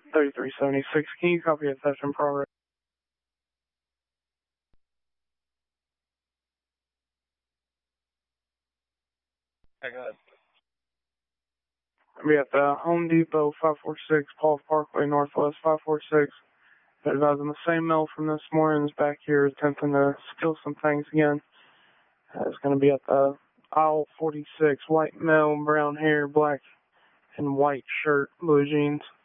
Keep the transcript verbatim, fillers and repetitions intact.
thirty-three seventy-six. Can you copy a theft in progress? I got it. We at the Home Depot, five forty-six Paul Parkway Northwest, five forty-six. Advising the same mail from this morning is back here attempting to steal some things again. Uh, it's going to be at the aisle forty-six, white male, brown hair, black and white shirt, blue jeans.